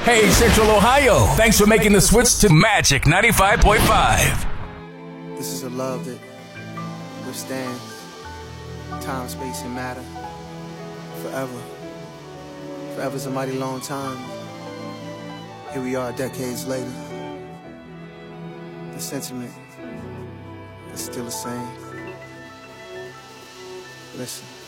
Hey, Central Ohio, thanks for making the switch to Magic 95.5. This is a love that withstands time, space, and matter forever. Forever's a mighty long time. Here we are decades later. The sentiment is still the same. Listen.